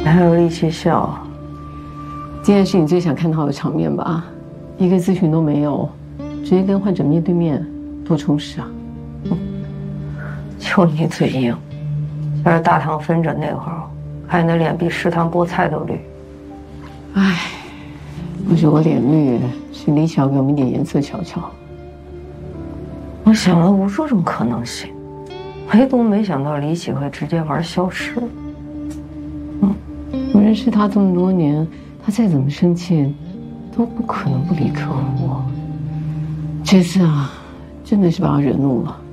你还有力气笑？ 今天是你最想看到的场面吧？一个咨询都没有，直接跟患者面对面，多充实啊！ 就你嘴硬。要是大堂分诊那会儿，看你的脸比食堂菠菜都绿。 唉，不是我脸绿，是李巧给我们一点颜色瞧瞧。 我想了无数种可能性，唯独没想到李启会直接玩消失。 我认识他这么多年，他再怎么生气，都不可能不理客户。这次啊，真的是把他惹怒了。